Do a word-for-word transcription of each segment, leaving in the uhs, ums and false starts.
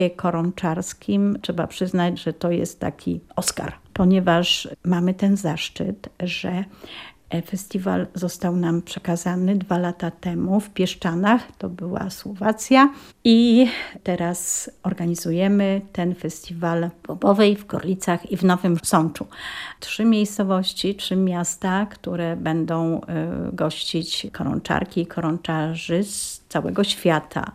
koronczarskim trzeba przyznać, że to jest taki Oscar, ponieważ mamy ten zaszczyt, że festiwal został nam przekazany dwa lata temu w Pieszczanach, to była Słowacja, i teraz organizujemy ten festiwal w Bobowej, w Gorlicach i w Nowym Sączu. Trzy miejscowości, trzy miasta, które będą gościć koronczarki i koronczarzy z całego świata.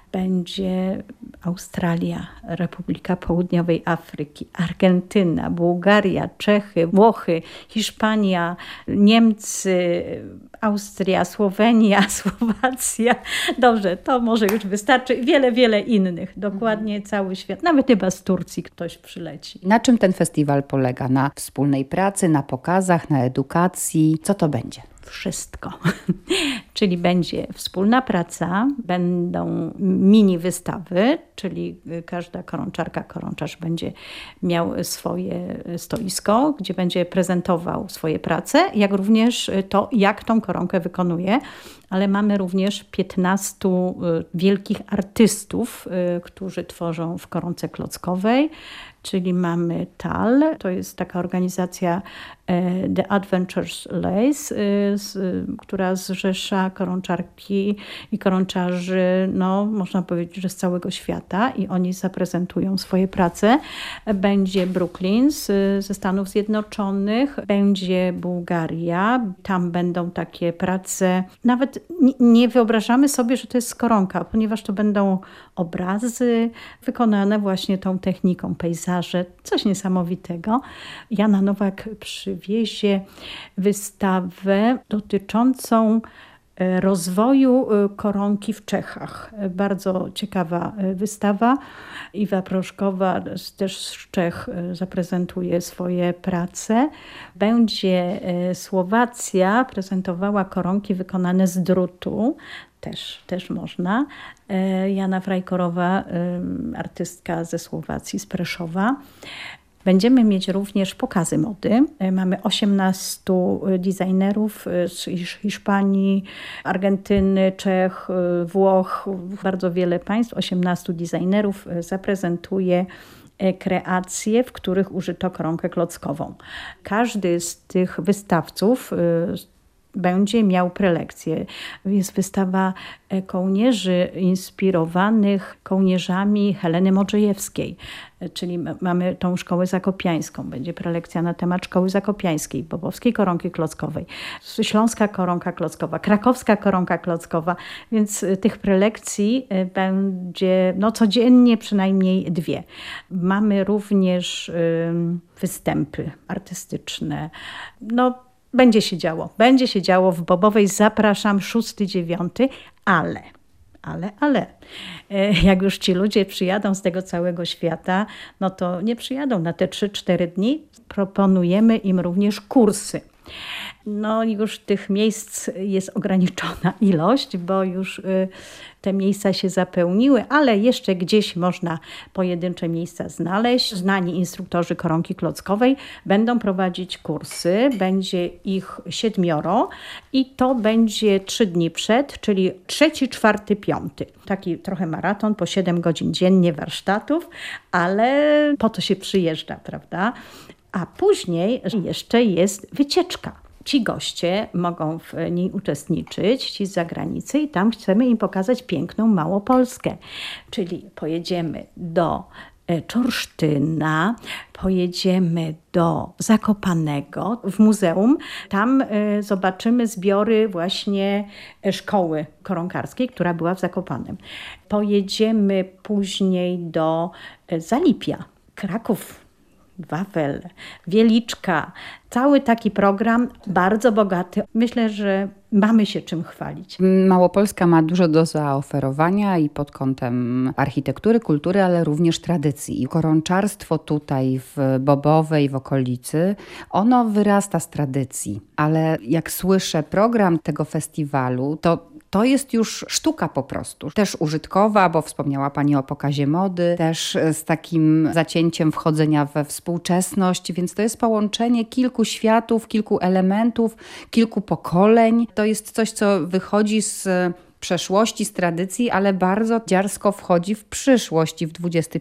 Będzie Australia, Republika Południowej Afryki, Argentyna, Bułgaria, Czechy, Włochy, Hiszpania, Niemcy, Austria, Słowenia, Słowacja. Dobrze, to może już wystarczy. Wiele, wiele innych. Dokładnie cały świat. Nawet chyba z Turcji ktoś przyleci. Na czym ten festiwal polega? Na wspólnej pracy, na pokazach, na edukacji? Co to będzie? Wszystko. Czyli będzie wspólna praca, będą mini wystawy, czyli każda koronczarka, koronczarz będzie miał swoje stoisko, gdzie będzie prezentował swoje prace, jak również to, jak tą koronkę wykonuje. Ale mamy również piętnastu wielkich artystów, którzy tworzą w koronce klockowej. Czyli mamy T A L, to jest taka organizacja The Adventures Lace, która zrzesza koronczarki i koronczarzy, no można powiedzieć, że z całego świata, i oni zaprezentują swoje prace. Będzie Brooklyn ze Stanów Zjednoczonych, będzie Bułgaria, tam będą takie prace, nawet nie wyobrażamy sobie, że to jest koronka, ponieważ to będą obrazy wykonane właśnie tą techniką, pejzaże, coś niesamowitego. Jana Nowak przywiezie wystawę dotyczącą rozwoju koronki w Czechach. Bardzo ciekawa wystawa. Iwa Proszkowa też z Czech zaprezentuje swoje prace. Będzie Słowacja prezentowała koronki wykonane z drutu. Też, też można. Jana Frajkorowa, artystka ze Słowacji, z Preszowa. Będziemy mieć również pokazy mody. Mamy osiemnastu designerów z Hiszpanii, Argentyny, Czech, Włoch, bardzo wiele państw. osiemnastu designerów zaprezentuje kreacje, w których użyto koronkę klockową. Każdy z tych wystawców będzie miał prelekcję. Jest wystawa kołnierzy inspirowanych kołnierzami Heleny Modrzejewskiej, czyli mamy tą szkołę zakopiańską. Będzie prelekcja na temat szkoły zakopiańskiej, bobowskiej koronki klockowej, śląska koronka klockowa, krakowska koronka klockowa, więc tych prelekcji będzie no, codziennie przynajmniej dwie. Mamy również y, występy artystyczne. No, Będzie się działo. Będzie się działo w Bobowej. Zapraszam szósty dziewiąty, ale, ale, ale. Jak już ci ludzie przyjadą z tego całego świata, no to nie przyjadą na te trzy cztery dni. Proponujemy im również kursy. No już tych miejsc jest ograniczona ilość, bo już te miejsca się zapełniły, ale jeszcze gdzieś można pojedyncze miejsca znaleźć. Znani instruktorzy koronki klockowej będą prowadzić kursy, będzie ich siedmioro i to będzie trzy dni przed, czyli trzeci, czwarty, piąty. Taki trochę maraton, po siedem godzin dziennie warsztatów, ale po to się przyjeżdża, prawda? A później jeszcze jest wycieczka. Ci goście mogą w niej uczestniczyć, ci z zagranicy, i tam chcemy im pokazać piękną Małopolskę. Czyli pojedziemy do Czorsztyna, pojedziemy do Zakopanego w muzeum. Tam zobaczymy zbiory właśnie szkoły koronkarskiej, która była w Zakopanem. Pojedziemy później do Zalipia, Kraków, Wawel, Wieliczka. Cały taki program bardzo bogaty. Myślę, że mamy się czym chwalić. Małopolska ma dużo do zaoferowania i pod kątem architektury, kultury, ale również tradycji. I koronczarstwo tutaj w Bobowej, w okolicy, ono wyrasta z tradycji. Ale jak słyszę program tego festiwalu, to To jest już sztuka po prostu, też użytkowa, bo wspomniała Pani o pokazie mody, też z takim zacięciem wchodzenia we współczesność, więc to jest połączenie kilku światów, kilku elementów, kilku pokoleń. To jest coś, co wychodzi z przeszłości, z tradycji, ale bardzo dziarsko wchodzi w przyszłość i w dwudziesty